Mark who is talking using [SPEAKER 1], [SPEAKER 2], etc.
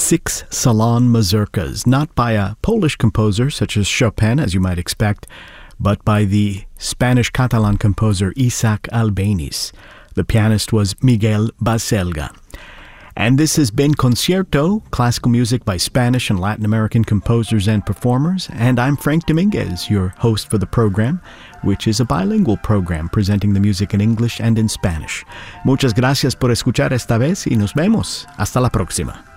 [SPEAKER 1] 6 Salon Mazurkas, not by a Polish composer such as Chopin, as you might expect, but by the Spanish-Catalan composer Isaac Albéniz. The pianist was Miguel Baselga. And this has been Concierto, classical music by Spanish and Latin American composers and performers, and I'm Frank Dominguez, your host for the program, which is a bilingual program presenting the music in English and in Spanish. Muchas gracias por escuchar esta vez y nos vemos. Hasta la próxima.